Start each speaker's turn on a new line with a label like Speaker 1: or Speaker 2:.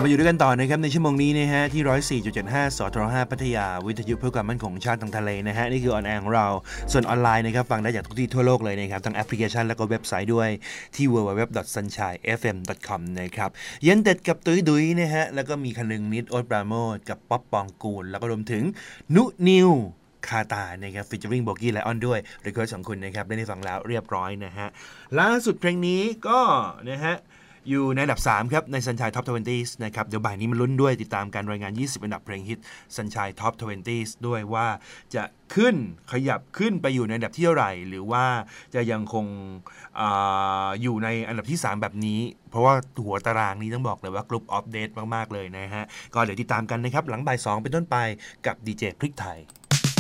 Speaker 1: ลับมาอยู่ด้วยกันต่อนะครับในชั่วโมงนี้นะฮะที่104.75 สทร5พัทยาวิทยุเพื่อความมั่นคงชาติทางทะเลนะฮะนี่คือออนแอร์ของเราส่วนออนไลน์นะครับฟังได้จากทุกที่ทั่วโลกเลยนะครับทั้งแอปพลิเคชันแล้วก็เว็บไซต์ด้วยที่ www.sunshinefm.com นะครับเย็นเด็ดกับตุ้ยดุยนะฮะแล้วก็มีคนึงนิดโอ๊ตปราโมชกับป๊อปปองกูลแล้วก็รวมถึงนุนิวคาตานะครับฟีเจอริ่งโบกี้ไลออนด้วยรีเควสของคุณนะครับได้ฟังแล้วเรียบร้อยนะฮะล่าสุดเพลงนี้ก็นะฮะอยู่ในอันดับ3ครับใน Sunshine Top 20นะครับเดี๋ยวบ่ายนี้มาลุ้นด้วยติดตามการรายงาน20อันดับเพลงฮิต Sunshine Top 20ด้วยว่าจะขึ้นขยับขึ้นไปอยู่ในอันดับที่เท่าไหร่หรือว่าจะยังคงอยู่ในอันดับที่3แบบนี้เพราะว่าหัวตารางนี้ต้องบอกเลยว่ากรุ๊ปอัปเดตมากๆเลยนะฮะก็เดี๋ยวติดตามกันนะครับหลังบ่าย2เป็นต้นไปกับดีเจพริกไทย